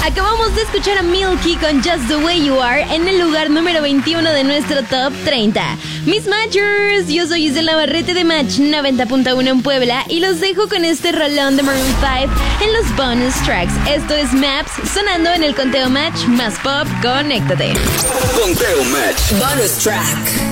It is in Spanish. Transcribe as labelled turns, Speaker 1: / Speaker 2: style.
Speaker 1: Acabamos de escuchar a Milky con Just the Way You Are en el lugar número 21 de nuestro Top 30. Mis Matchers, yo soy Isela Barrete de Match 90.1 en Puebla y los dejo con este rolón de Maroon 5 en los bonus tracks. Esto es Maps, sonando en el Conteo Match más pop. Conéctate.
Speaker 2: Conteo Match.
Speaker 3: Bonus track.